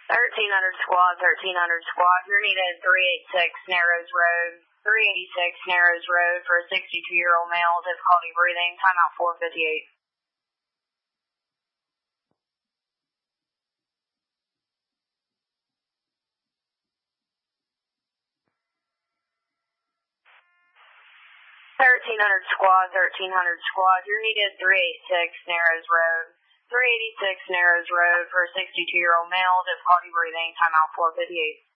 1300 squad, 1300 squad. You're needed 386 Narrows Road. 386 Narrows Road for a 62-year-old male, difficulty breathing, timeout 458. (1300 squad, 1300 squad. You're needed 386 Narrows Road. 386 Narrows Road for a 62-year-old male, difficulty breathing, timeout 458.